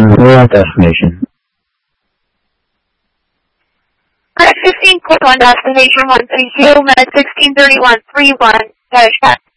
1 destination. Correct 15, code 1 destination 130, minute 163131, dash